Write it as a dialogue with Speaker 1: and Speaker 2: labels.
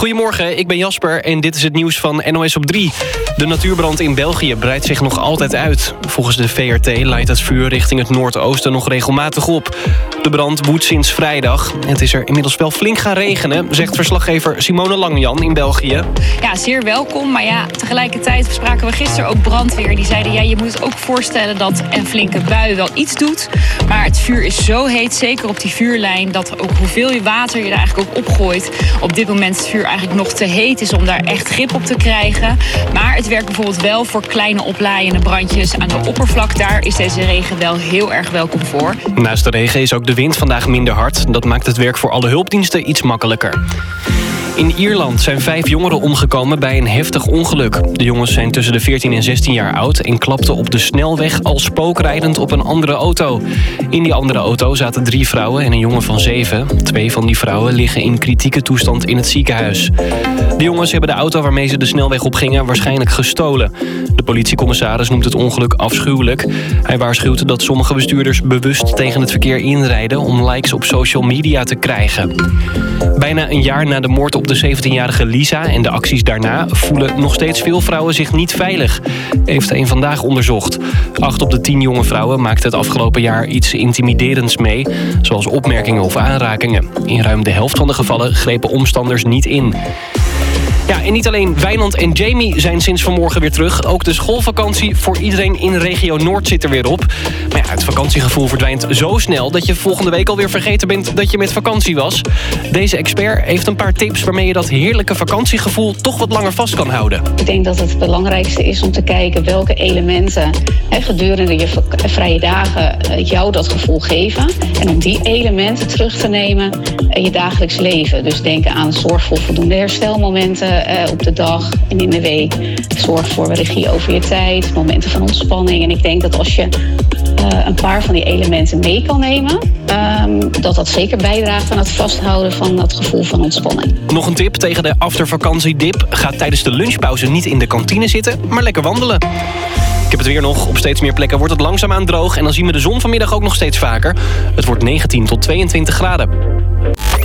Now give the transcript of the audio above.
Speaker 1: Goedemorgen, ik ben Jasper en dit is het nieuws van NOS op 3. De natuurbrand in België breidt zich nog altijd uit. Volgens de VRT leidt het vuur richting het noordoosten nog regelmatig op. De brand woedt sinds vrijdag. Het is er inmiddels wel flink gaan regenen, zegt verslaggever Simone Langjan in België.
Speaker 2: Ja, zeer welkom. Maar ja, tegelijkertijd spraken we gisteren ook brandweer. Die zeiden, je moet het ook voorstellen dat een flinke bui wel iets doet. Maar het vuur is zo heet, zeker op die vuurlijn, dat ook hoeveel water je er eigenlijk ook opgooit, op dit moment het vuur eigenlijk nog te heet is om daar echt grip op te krijgen. Maar het werkt bijvoorbeeld wel voor kleine oplaaiende brandjes aan de oppervlak. Daar is deze regen wel heel erg welkom voor.
Speaker 1: Naast de regen is ook de wind vandaag minder hard. Dat maakt het werk voor alle hulpdiensten iets makkelijker. In Ierland zijn 5 jongeren omgekomen bij een heftig ongeluk. De jongens zijn tussen de 14 en 16 jaar oud en klapten op de snelweg al spookrijdend op een andere auto. In die andere auto zaten 3 vrouwen en een jongen van 7. 2 van die vrouwen liggen in kritieke toestand in het ziekenhuis. De jongens hebben de auto waarmee ze de snelweg op gingen waarschijnlijk gestolen. De politiecommissaris noemt het ongeluk afschuwelijk. Hij waarschuwt dat sommige bestuurders bewust tegen het verkeer inrijden om likes op social media te krijgen. Bijna een jaar na de moord op de 17-jarige Lisa en de acties daarna voelen nog steeds veel vrouwen zich niet veilig, heeft een Vandaag onderzocht. 8 op de 10 jonge vrouwen maakten het afgelopen jaar iets intimiderends mee, zoals opmerkingen of aanrakingen. In ruim de helft van de gevallen grepen omstanders niet in. Ja, en niet alleen Wijnand en Jamie zijn sinds vanmorgen weer terug. Ook de schoolvakantie voor iedereen in regio Noord zit er weer op. Maar ja, het vakantiegevoel verdwijnt zo snel dat je volgende week alweer vergeten bent dat je met vakantie was. Deze expert heeft een paar tips waarmee je dat heerlijke vakantiegevoel toch wat langer vast kan houden.
Speaker 3: Ik denk dat het belangrijkste is om te kijken welke elementen gedurende je vrije dagen jou dat gevoel geven. En om die elementen terug te nemen in je dagelijks leven. Dus denken aan zorg voor voldoende herstelmomenten op de dag en in de week. Zorg voor regie over je tijd, momenten van ontspanning. En ik denk dat als je een paar van die elementen mee kan nemen, dat zeker bijdraagt aan het vasthouden van dat gevoel van ontspanning.
Speaker 1: Nog een tip tegen de aftervakantiedip. Ga tijdens de lunchpauze niet in de kantine zitten, maar lekker wandelen. Ik heb het weer nog. Op steeds meer plekken wordt het langzaamaan droog en dan zien we de zon vanmiddag ook nog steeds vaker. Het wordt 19 tot 22 graden.